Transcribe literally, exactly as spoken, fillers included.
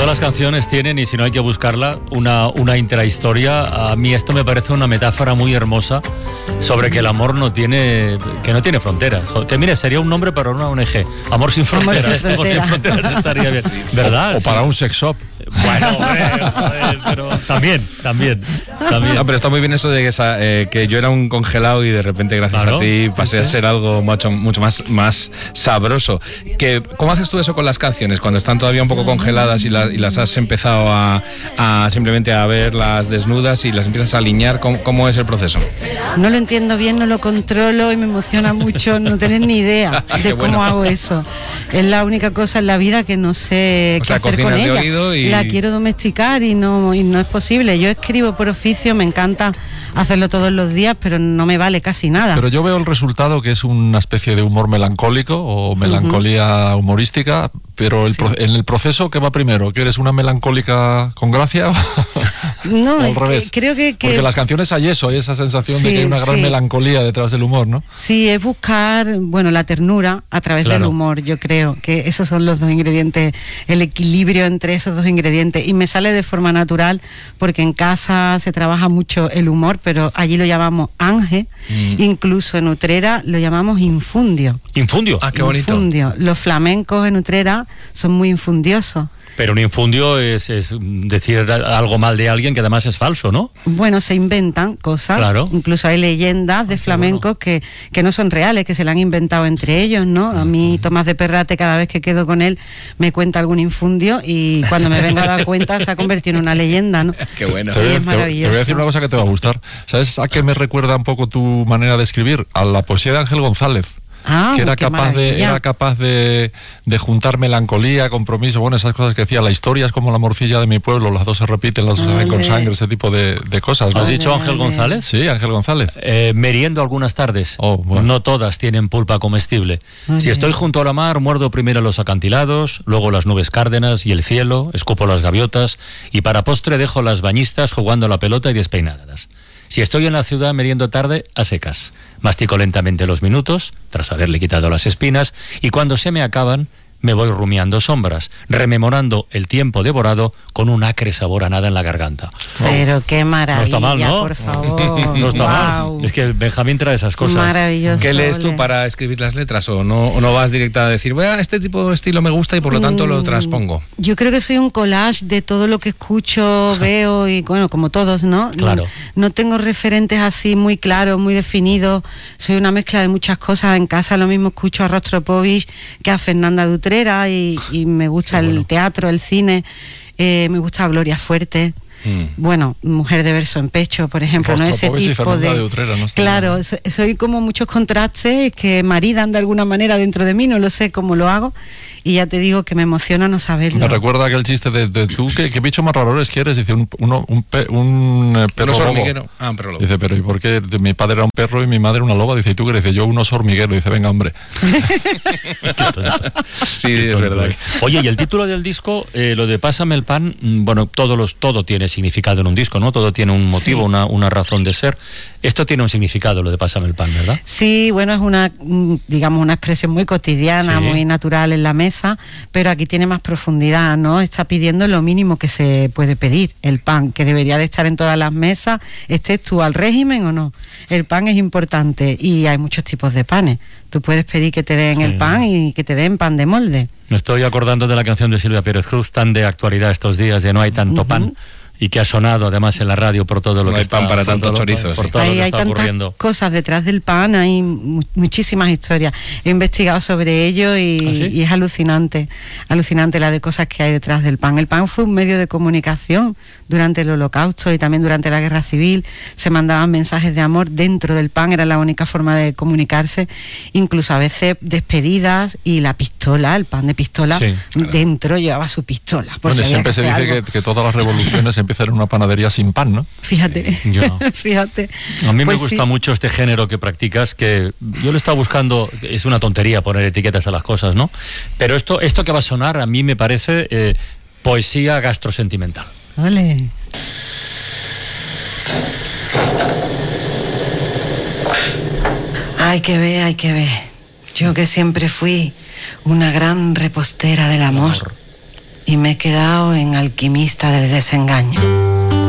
Todas las canciones tienen, y si no hay que buscarla, una, una intrahistoria. A mí esto me parece una metáfora muy hermosa sobre que el amor no tiene, que no tiene fronteras. Que mire, sería un nombre para una O N G. Amor sin fronteras. Amor sin fronteras estaría bien. ¿Verdad? O para un sex shop. Bueno, hombre, joder, pero también, también, también. No, pero está muy bien eso de que, esa, eh, que yo era un congelado y de repente gracias claro, a ti pasé sí, a ser algo mucho, mucho más, más sabroso. Que, ¿cómo haces tú eso con las canciones cuando están todavía un poco congeladas y, la, y las has empezado a, a simplemente a verlas desnudas y las empiezas a alinear? ¿Cómo, cómo es el proceso? No lo entiendo bien, no lo controlo y me emociona mucho no tener ni idea de cómo bueno. hago eso. Es la única cosa en la vida que no sé o qué sea, hacer con ella. Y... La quiero domesticar y no, y no es posible. Yo escribo por oficio, me encanta hacerlo todos los días, pero no me vale casi nada. Pero yo veo el resultado que es una especie de humor melancólico o melancolía uh-huh. humorística, pero el sí. pro, en el proceso, ¿qué va primero? ¿Que eres una melancólica con gracia? No, o al revés. Que, creo que, que... Porque las canciones hay eso, hay esa sensación sí, de que hay una gran sí. melancolía detrás del humor, ¿no? Sí, es buscar, bueno, la ternura a través claro. del humor, yo creo que esos son los dos ingredientes, el equilibrio entre esos dos ingredientes, y me sale de forma natural porque en casa se trabaja mucho el humor, pero allí lo llamamos ángel, mm. incluso en Utrera lo llamamos infundio. ¿Infundio? Ah, qué bonito. Infundio. Los flamencos en Utrera son muy infundiosos. Pero un infundio es, es decir algo mal de alguien que además es falso, ¿no? Bueno, se inventan cosas. Claro. Incluso hay leyendas de flamencos bueno. que, que no son reales, que se la han inventado entre ellos, ¿no? A mí Tomás de Perrate, cada vez que quedo con él, me cuenta algún infundio y cuando me vengo a dar cuenta se ha convertido en una leyenda, ¿no? Qué bueno. Te voy, es maravilloso. Te voy a decir una cosa que te va a gustar. ¿Sabes a qué me recuerda un poco tu manera de escribir? A la poesía de Ángel González. Ah, que era capaz, de, era capaz de, de juntar melancolía, compromiso, bueno, esas cosas que decía, la historia es como la morcilla de mi pueblo, las dos se repiten, las dos se ven con sangre, ese tipo de, de cosas, ¿no? ¿Has dicho Ángel González? Sí, Ángel González. Eh, meriendo algunas tardes, oh, bueno. no todas tienen pulpa comestible. Muy si bien. Estoy junto a la mar, muerdo primero los acantilados, luego las nubes cárdenas y el cielo, escupo las gaviotas, y para postre dejo las bañistas jugando a la pelota y despeinadas. Si estoy en la ciudad meriendo tarde, a secas. Mastico lentamente los minutos, tras haberle quitado las espinas, y cuando se me acaban, me voy rumiando sombras, rememorando el tiempo devorado con un acre sabor a nada en la garganta. Pero qué maravilla, no está mal, ¿no? Por favor. No está wow. mal. Es que Benjamín trae esas cosas. Maravilloso. ¿Qué lees tú para escribir las letras o no, o no vas directa a decir, bueno, este tipo de estilo me gusta y por lo tanto lo transpongo? Yo creo que soy un collage de todo lo que escucho, veo y bueno, como todos, ¿no? Claro. No, no tengo referentes así muy claros, muy definidos. Soy una mezcla de muchas cosas. En casa lo mismo escucho a Rostropovich que a Fernanda Dutrera. Y, y me gusta bueno. el teatro, el cine, eh, me gusta Gloria Fuerte. Mm. Bueno, Mujer de verso en pecho, por ejemplo, ¿no? Ese tipo de, de Utrera, no claro, so, soy como muchos contrastes que maridan de alguna manera dentro de mí, no lo sé cómo lo hago, y ya te digo que me emociona no saberlo. Me recuerda aquel chiste de, de tú, ¿qué, qué bicho más raro eres quieres? Dice, un, uno, un, pe, un perro lobo. Hormiguero. Ah, un perro lobo. Dice, pero ¿y por qué mi padre era un perro y mi madre una loba? Dice, ¿y tú qué? Dice, yo un oso hormiguero. Dice, venga, hombre. Sí, es verdad. Oye, y el título del disco, eh, lo de Pásame el pan, bueno, todo, los, todo tiene significado en un disco, ¿no? Todo tiene un motivo, sí. una, una razón de ser. Esto tiene un significado, lo de Pásame el pan, ¿verdad? Sí, bueno, es una, digamos, una expresión muy cotidiana, sí. muy natural en la mesa, pero aquí tiene más profundidad, ¿no? Está pidiendo lo mínimo que se puede pedir, el pan, que debería de estar en todas las mesas, estés tú al régimen o no. El pan es importante y hay muchos tipos de panes. Tú puedes pedir que te den sí. el pan y que te den pan de molde. Me estoy acordando de la canción de Silvia Pérez Cruz, tan de actualidad estos días, de No hay tanto uh-huh. pan, y que ha sonado además en la radio por todo lo no que está... No hay pan para tantos chorizos. Por todo hay, lo que hay está tantas ocurriendo. Cosas detrás del pan, hay mu- muchísimas historias. He investigado sobre ello y, ¿Ah, sí? y es alucinante, alucinante la de cosas que hay detrás del pan. El pan fue un medio de comunicación durante el Holocausto y también durante la Guerra Civil. Se mandaban mensajes de amor dentro del pan, era la única forma de comunicarse. Incluso a veces despedidas y la pistola, el pan de pistola, sí, claro. dentro llevaba su pistola. Por bueno, si siempre se dice que, que todas las revoluciones empiezan en una panadería sin pan, ¿no? Fíjate, yo. Fíjate. A mí pues me gusta sí. mucho este género que practicas, que yo lo estaba buscando, es una tontería poner etiquetas a las cosas, ¿no? Pero esto, esto que va a sonar a mí me parece eh, poesía gastrosentimental. Ole. Hay que ver, hay que ver. Yo que siempre fui una gran repostera del amor. y me he quedado en Alquimista del desengaño.